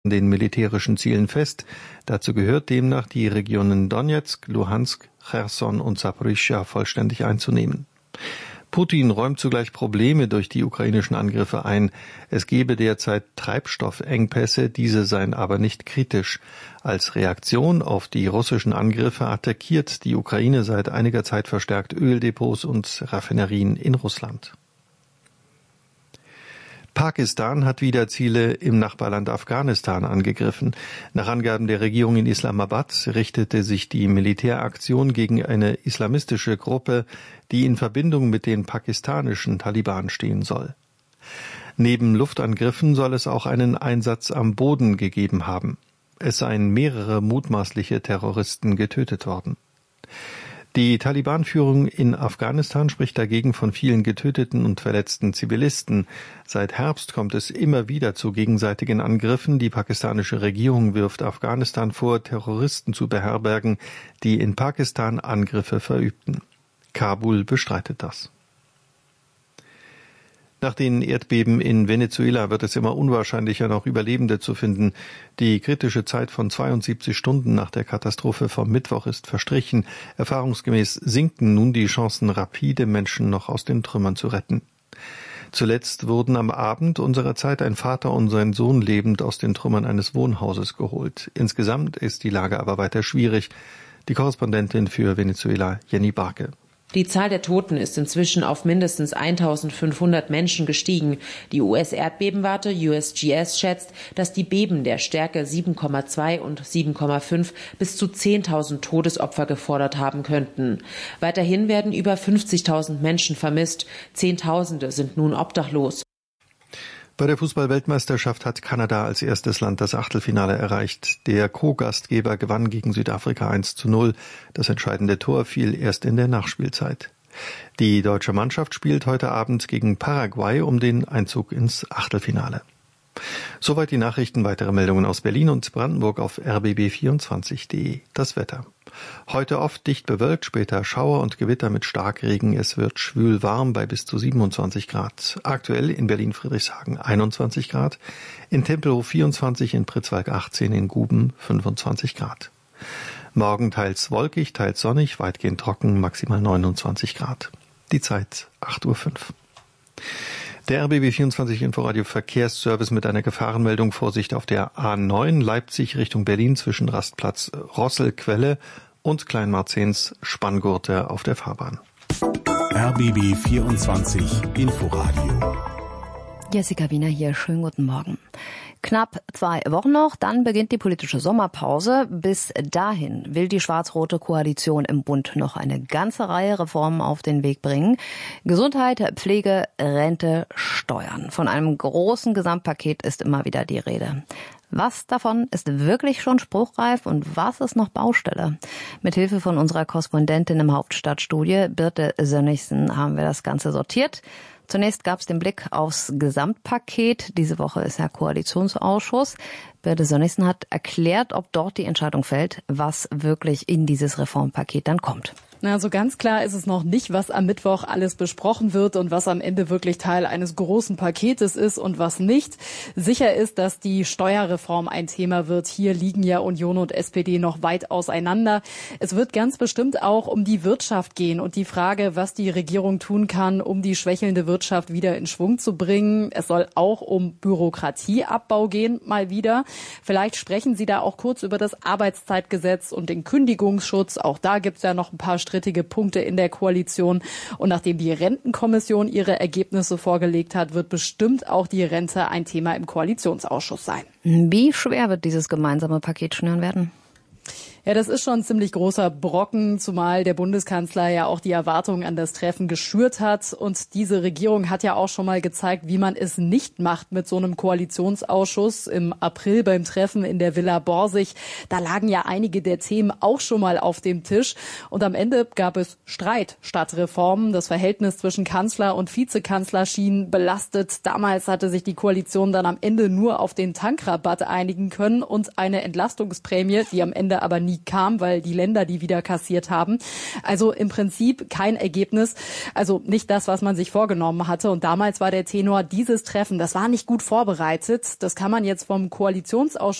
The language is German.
an den militärischen Zielen fest. Dazu gehört demnach, die Regionen Donezk, Luhansk, Cherson und Saporischschja vollständig einzunehmen. Putin räumt zugleich Probleme durch die ukrainischen Angriffe ein. Es gebe derzeit Treibstoffengpässe, diese seien aber nicht kritisch. Als Reaktion auf die russischen Angriffe attackiert die Ukraine seit einiger Zeit verstärkt Öldepots und Raffinerien in Russland. Pakistan hat wieder Ziele im Nachbarland Afghanistan angegriffen. Nach Angaben der Regierung in Islamabad richtete sich die Militäraktion gegen eine islamistische Gruppe, die in Verbindung mit den pakistanischen Taliban stehen soll. Neben Luftangriffen soll es auch einen Einsatz am Boden gegeben haben. Es seien mehrere mutmaßliche Terroristen getötet worden. Die Taliban-Führung in Afghanistan spricht dagegen von vielen getöteten und verletzten Zivilisten. Seit Herbst kommt es immer wieder zu gegenseitigen Angriffen. Die pakistanische Regierung wirft Afghanistan vor, Terroristen zu beherbergen, die in Pakistan Angriffe verübten. Kabul bestreitet das. Nach den Erdbeben in Venezuela wird es immer unwahrscheinlicher, noch Überlebende zu finden. Die kritische Zeit von 72 Stunden nach der Katastrophe vom Mittwoch ist verstrichen. Erfahrungsgemäß sinken nun die Chancen, rapide Menschen noch aus den Trümmern zu retten. Zuletzt wurden am Abend unserer Zeit ein Vater und sein Sohn lebend aus den Trümmern eines Wohnhauses geholt. Insgesamt ist die Lage aber weiter schwierig. Die Korrespondentin für Venezuela, Jenny Barke. Die Zahl der Toten ist inzwischen auf mindestens 1.500 Menschen gestiegen. Die US-Erdbebenwarte USGS schätzt, dass die Beben der Stärke 7,2 und 7,5 bis zu 10.000 Todesopfer gefordert haben könnten. Weiterhin werden über 50.000 Menschen vermisst. Zehntausende sind nun obdachlos. Bei der Fußball-Weltmeisterschaft hat Kanada als erstes Land das Achtelfinale erreicht. Der Co-Gastgeber gewann gegen Südafrika 1:0. Das entscheidende Tor fiel erst in der Nachspielzeit. Die deutsche Mannschaft spielt heute Abend gegen Paraguay um den Einzug ins Achtelfinale. Soweit die Nachrichten. Weitere Meldungen aus Berlin und Brandenburg auf rbb24.de. Das Wetter. Heute oft dicht bewölkt, später Schauer und Gewitter mit Starkregen. Es wird schwül warm bei bis zu 27 Grad. Aktuell in Berlin-Friedrichshagen 21 Grad, in Tempelhof 24, in Pritzwalk 18, in Guben 25 Grad. Morgen teils wolkig, teils sonnig, weitgehend trocken, maximal 29 Grad. Die Zeit 8:05 Uhr. Der RBB24 Inforadio Verkehrsservice mit einer Gefahrenmeldung. Vorsicht auf der A9 Leipzig Richtung Berlin zwischen Rastplatz Rosselquelle und Kleinmarzens Spanngurte auf der Fahrbahn. RBB24 Inforadio. Jessica Wiener hier, schönen guten Morgen. Knapp 2 Wochen noch, dann beginnt die politische Sommerpause. Bis dahin will die schwarz-rote Koalition im Bund noch eine ganze Reihe Reformen auf den Weg bringen. Gesundheit, Pflege, Rente, Steuern. Von einem großen Gesamtpaket ist immer wieder die Rede. Was davon ist wirklich schon spruchreif und was ist noch Baustelle? Mithilfe von unserer Korrespondentin im Hauptstadtstudio, Birte Sönnigsen, haben wir das Ganze sortiert. Zunächst gab es den Blick aufs Gesamtpaket. Diese Woche ist der Koalitionsausschuss. Birte Sönnigsen hat erklärt, ob dort die Entscheidung fällt, was wirklich in dieses Reformpaket dann kommt. Na, so ganz klar ist es noch nicht, was am Mittwoch alles besprochen wird und was am Ende wirklich Teil eines großen Paketes ist und was nicht. Sicher ist, dass die Steuerreform ein Thema wird. Hier liegen ja Union und SPD noch weit auseinander. Es wird ganz bestimmt auch um die Wirtschaft gehen und die Frage, was die Regierung tun kann, um die schwächelnde Wirtschaft wieder in Schwung zu bringen. Es soll auch um Bürokratieabbau gehen, mal wieder. Vielleicht sprechen Sie da auch kurz über das Arbeitszeitgesetz und den Kündigungsschutz. Auch da gibt es ja noch ein paar strittige Punkte in der Koalition. Und nachdem die Rentenkommission ihre Ergebnisse vorgelegt hat, wird bestimmt auch die Rente ein Thema im Koalitionsausschuss sein. Wie schwer wird dieses gemeinsame Paket schnüren werden? Ja, das ist schon ein ziemlich großer Brocken, zumal der Bundeskanzler ja auch die Erwartungen an das Treffen geschürt hat. Und diese Regierung hat ja auch schon mal gezeigt, wie man es nicht macht mit so einem Koalitionsausschuss. Im April beim Treffen in der Villa Borsig, da lagen ja einige der Themen auch schon mal auf dem Tisch. Und am Ende gab es Streit statt Reformen. Das Verhältnis zwischen Kanzler und Vizekanzler schien belastet. Damals hatte sich die Koalition dann am Ende nur auf den Tankrabatt einigen können und eine Entlastungsprämie, die am Ende aber nie kam, weil die Länder die wieder kassiert haben. Also im Prinzip kein Ergebnis, also nicht das, was man sich vorgenommen hatte. Und damals war der Tenor, dieses Treffen, das war nicht gut vorbereitet. Das kann man jetzt vom Koalitionsausschuss